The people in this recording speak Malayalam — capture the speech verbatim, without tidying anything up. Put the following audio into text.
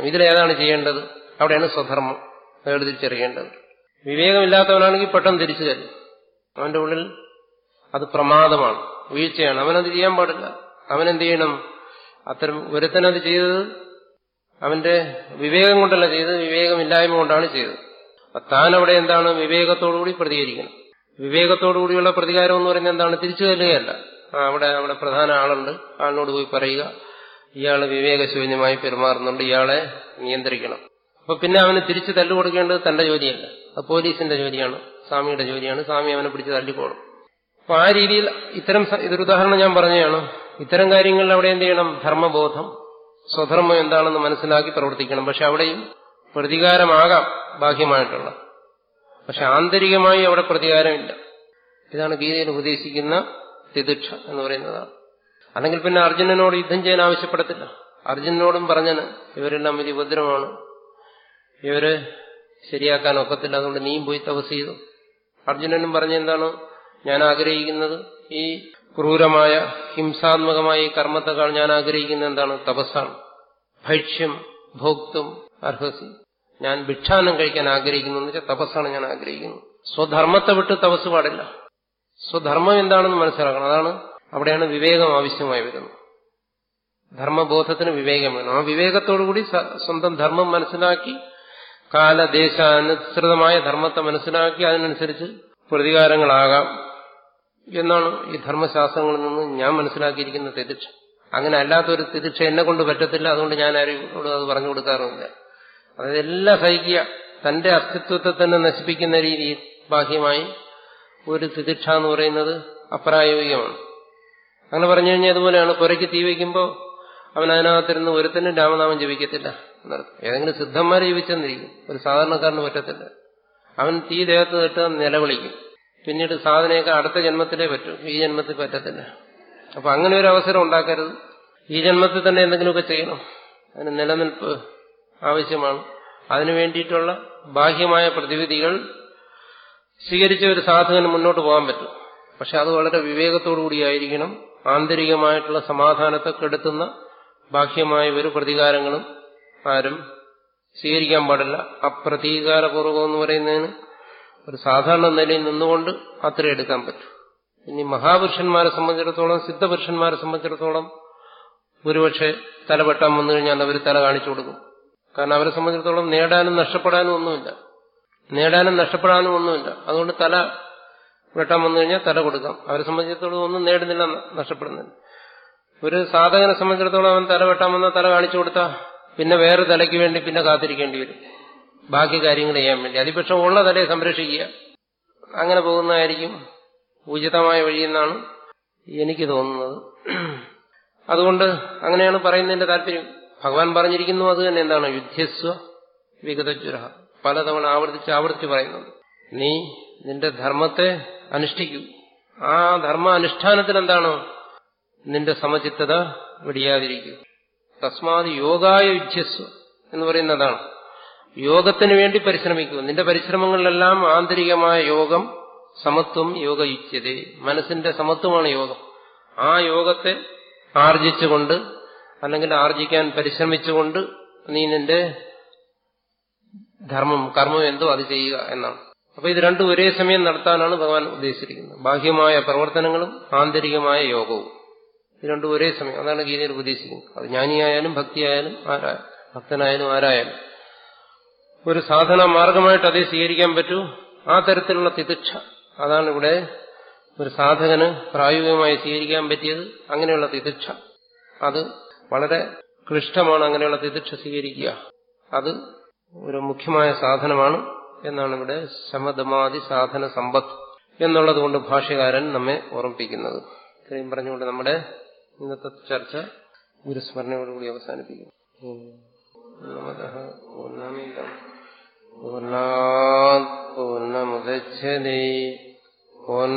ചെയ്യണം. ഇതിലേതാണ് ചെയ്യേണ്ടത്? അവിടെയാണ് സ്വധർമ്മം വേർതിരിച്ചറിയേണ്ടത്. വിവേകമില്ലാത്തവനാണെങ്കിൽ പെട്ടെന്ന് തിരിച്ചു തരും. അവന്റെ ഉള്ളിൽ അത് പ്രമാദമാണ്, വീഴ്ചയാണ്. അവനത് ചെയ്യാൻ പാടില്ല. അവനെന്ത് ചെയ്യണം? അത്തരം ഒരുത്തനത് ചെയ്തത് അവന്റെ വിവേകം കൊണ്ടല്ല ചെയ്തത്, വിവേകമില്ലായ്മ കൊണ്ടാണ് ചെയ്തത്. താൻ അവിടെ എന്താണ്? വിവേകത്തോടുകൂടി പ്രതികരിക്കണം. വിവേകത്തോടുകൂടിയുള്ള പ്രതികാരം എന്ന് പറയുന്നത് എന്താണ്? തിരിച്ചു തല്ലുകയല്ല. ആ അവിടെ അവിടെ പ്രധാന ആളുണ്ട്, ആളിനോട് പോയി പറയുക ഇയാള് വിവേകശൂന്യമായി പെരുമാറുന്നുണ്ട്, ഇയാളെ നിയന്ത്രിക്കണം. അപ്പൊ പിന്നെ അവന് തിരിച്ചു തല്ലു കൊടുക്കേണ്ടത് തന്റെ ജോലിയല്ല, അത് പോലീസിന്റെ ജോലിയാണ്, സ്വാമിയുടെ ജോലിയാണ്. സ്വാമി അവനെ പിടിച്ച് തല്ലിക്കോളും. അപ്പൊ ആ രീതിയിൽ ഇത്തരം ഇതൊരു ഉദാഹരണം ഞാൻ പറഞ്ഞതാണ്. ഇത്തരം കാര്യങ്ങളിൽ അവിടെ എന്ത് ചെയ്യണം? ധർമ്മബോധം, സ്വധർമ്മം എന്താണെന്ന് മനസ്സിലാക്കി പ്രവർത്തിക്കണം. പക്ഷെ അവിടെയും പ്രതികാരമാകാം ബാഹ്യമായിട്ടുള്ള, പക്ഷെ ആന്തരികമായി അവിടെ പ്രതികാരമില്ല. ഇതാണ് ഗീതയിൽ ഉപദേശിക്കുന്ന തിദിക്ഷ എന്ന് പറയുന്നതാണ്. അല്ലെങ്കിൽ പിന്നെ അർജുനനോട് യുദ്ധം ചെയ്യാൻ ആവശ്യപ്പെടത്തില്ല. അർജുനനോടും പറഞ്ഞന് ഇവരെല്ലാം വലിയ ഉപദ്രവമാണ്, ഇവര് ശരിയാക്കാൻ ഒക്കത്തില്ല, അതുകൊണ്ട് നീയും പോയി തപസ് ചെയ്തു. അർജുനനും പറഞ്ഞെന്താണ്? ഞാൻ ആഗ്രഹിക്കുന്നത് ഈ ക്രൂരമായ ഹിംസാത്മകമായ ഈ കർമ്മത്തെക്കാൾ ഞാൻ ആഗ്രഹിക്കുന്നത് എന്താണ്? തപസ്സാണ്. ഭക്ഷ്യം ഭോക്തും അർഹസി, ഞാൻ ഭിക്ഷാനം കഴിക്കാൻ ആഗ്രഹിക്കുന്നു എന്ന് വെച്ചാൽ തപസ്സാണ് ഞാൻ ആഗ്രഹിക്കുന്നത്. സ്വധർമ്മത്തെ വിട്ട് തപസ് പാടില്ല. സ്വധർമ്മം എന്താണെന്ന് മനസ്സിലാക്കണം. അതാണ് അവിടെയാണ് വിവേകം ആവശ്യമായി വരുന്നത്. ധർമ്മബോധത്തിന് വിവേകം വേണം. ആ വിവേകത്തോടുകൂടി സ്വന്തം ധർമ്മം മനസ്സിലാക്കി, കാലദേശാനുസൃതമായ ധർമ്മത്തെ മനസ്സിലാക്കി അതിനനുസരിച്ച് പ്രതികാരങ്ങളാകാം എന്നാണ് ഈ ധർമ്മശാസ്ത്രങ്ങളിൽ നിന്ന് ഞാൻ മനസ്സിലാക്കിയിരിക്കുന്ന തിദിക്ഷ. അങ്ങനെ അല്ലാത്തൊരു തിദിക്ഷ എന്നെ കൊണ്ട് പറ്റത്തില്ല, അതുകൊണ്ട് ഞാൻ ആരോട് അത് പറഞ്ഞു കൊടുക്കാറുമില്ല. അതായത് എല്ലാം സഹിക്കുക, തന്റെ അസ്തിത്വത്തെ തന്നെ നശിപ്പിക്കുന്ന രീതിയിൽ ബാഹ്യമായി ഒരു തിദിക്ഷ എന്ന് പറയുന്നത് അപ്രായോഗികമാണ്. അങ്ങനെ പറഞ്ഞു കഴിഞ്ഞാൽ അതുപോലെയാണ്, പുരയ്ക്ക് തീ വയ്ക്കുമ്പോൾ അവൻ അതിനകത്തിരുന്ന് ഒരുത്തനും രാമനാമം ജപിക്കത്തില്ല എന്നർത്ഥം. ഏതെങ്കിലും സിദ്ധന്മാരെ ജപിച്ചെന്നിരിക്കും, ഒരു സാധാരണക്കാരന് പറ്റത്തില്ല. അവൻ തീ ദേഹത്ത് തൊട്ട് നിലവിളിക്കും. പിന്നീട് സാധനയൊക്കെ അടുത്ത ജന്മത്തിലേ പറ്റും, ഈ ജന്മത്തിൽ പറ്റത്തില്ല. അപ്പൊ അങ്ങനെ ഒരു അവസരം ഉണ്ടാക്കരുത്. ഈ ജന്മത്തിൽ തന്നെ എന്തെങ്കിലുമൊക്കെ ചെയ്യണം. അതിന് നിലനിൽപ്പ് ആവശ്യമാണ്. അതിനു വേണ്ടിയിട്ടുള്ള ബാഹ്യമായ പ്രതിവിധികൾ സ്വീകരിച്ച ഒരു സാധകന് മുന്നോട്ട് പോകാൻ പറ്റും. പക്ഷെ അത് വളരെ വിവേകത്തോടുകൂടിയായിരിക്കണം. ആന്തരികമായിട്ടുള്ള സമാധാനത്തെ കെടുത്തുന്ന ബാഹ്യമായ ഒരു പ്രതികാരങ്ങളും ആരും സ്വീകരിക്കാൻ പാടില്ല. അപ്രതീകാരപൂർവം എന്ന് പറയുന്നതിന് ഒരു സാധാരണ നിലയിൽ നിന്നുകൊണ്ട് അത്ര എടുക്കാൻ പറ്റും. ഇനി മഹാപുരുഷന്മാരെ സംബന്ധിച്ചിടത്തോളം, സിദ്ധപുരുഷന്മാരെ സംബന്ധിച്ചിടത്തോളം ഒരുപക്ഷെ തല വെട്ടാൻ വന്നു കഴിഞ്ഞാൽ അവർ തല കാണിച്ചു കൊടുക്കും. കാരണം അവരെ സംബന്ധിച്ചിടത്തോളം നേടാനും നഷ്ടപ്പെടാനും ഒന്നുമില്ല, നേടാനും നഷ്ടപ്പെടാനും ഒന്നുമില്ല. അതുകൊണ്ട് തല വെട്ടാൻ വന്നു കഴിഞ്ഞാൽ തല കൊടുക്കാം. അവരെ സംബന്ധിച്ചിടത്തോളം ഒന്നും നേടുന്നില്ല, നഷ്ടപ്പെടുന്നില്ല. ഒരു സാധകനെ സംബന്ധിച്ചിടത്തോളം അവൻ തല വെട്ടാൻ വന്നാൽ തല കാണിച്ചു കൊടുത്താൽ പിന്നെ വേറെ തലയ്ക്ക് വേണ്ടി പിന്നെ കാത്തിരിക്കേണ്ടി വരും, ബാക്കി കാര്യങ്ങൾ ചെയ്യാൻ വേണ്ടി. അതിപക്ഷം ഉള്ള തലയെ സംരക്ഷിക്കുക, അങ്ങനെ പോകുന്നതായിരിക്കും ഉചിതമായ വഴിയെന്നാണ് എനിക്ക് തോന്നുന്നത്. അതുകൊണ്ട് അങ്ങനെയാണ് പറയുന്നതിന്റെ താല്പര്യം. ഭഗവാൻ പറഞ്ഞിരിക്കുന്നു അത് തന്നെ. എന്താണ്? യുദ്ധസ്വ വിഗതജ്വര. പലതവണ ആവർത്തിച്ച് ആവർത്തിച്ച് പറയുന്നുണ്ട്. നീ നിന്റെ ധർമ്മത്തെ അനുഷ്ഠിക്കൂ. ആ ധർമ്മ അനുഷ്ഠാനത്തിൽ എന്താണ്? നിന്റെ സമചിത്തത വെടിയാതിരിക്കൂ. തസ്മാത് യോഗായ യുജ്യസ്വ എന്ന് പറയുന്നതാണ്. യോഗത്തിന് വേണ്ടി പരിശ്രമിക്കൂ. നിന്റെ പരിശ്രമങ്ങളിലെല്ലാം ആന്തരികമായ യോഗം, സമത്വം യോഗയുജ്യതേ. മനസ്സിന്റെ സമത്വമാണ് യോഗം. ആ യോഗത്തെ ആർജിച്ചുകൊണ്ട്, അല്ലെങ്കിൽ ആർജിക്കാൻ പരിശ്രമിച്ചുകൊണ്ട് നീ നിന്റെ ധർമ്മം, കർമ്മം എന്തോ അത് ചെയ്യുക എന്നാണ്. അപ്പൊ ഇത് രണ്ടും ഒരേ സമയം നടത്താനാണ് ഭഗവാൻ ഉദ്ദേശിച്ചിരിക്കുന്നത്. ബാഹ്യമായ പ്രവർത്തനങ്ങളും ആന്തരികമായ യോഗവും, ഇത് രണ്ടും ഒരേ സമയം. അതാണ് ഗീതയിൽ ഉപദേശിക്കുന്നത്. അത് ജ്ഞാനിയായാലും ഭക്തിയായാലും ആരാ ഭക്തനായാലും ആരായാലും ഒരു സാധന മാർഗമായിട്ട് അതേ സ്വീകരിക്കാൻ പറ്റൂ. ആ തരത്തിലുള്ള തിദിക്ഷ, അതാണ് ഇവിടെ ഒരു സാധകന് പ്രായോഗികമായി സ്വീകരിക്കാൻ പറ്റിയത്. അങ്ങനെയുള്ള തിദിക്ഷ അത് വളരെ ക്ലിഷ്ടമാണ്. അങ്ങനെയുള്ള തിദിക്ഷ സ്വീകരിക്കുക അത് ഒരു മുഖ്യമായ സാധനമാണ് എന്നാണ് ഇവിടെ ശമദമാദി സാധന സമ്പത്ത് എന്നുള്ളത് കൊണ്ട് ഭാഷ്യകാരൻ നമ്മെ ഓർമ്മിപ്പിക്കുന്നത്. ഇത്രയും പറഞ്ഞുകൊണ്ട് നമ്മുടെ ഇന്നത്തെ ചർച്ച ഗുരുസ്മരണയോടുകൂടി അവസാനിപ്പിക്കും. പൂർണ്ണമിദം പൂർണ്ണാത് പൂർണ്ണമുദച്ഛതേ.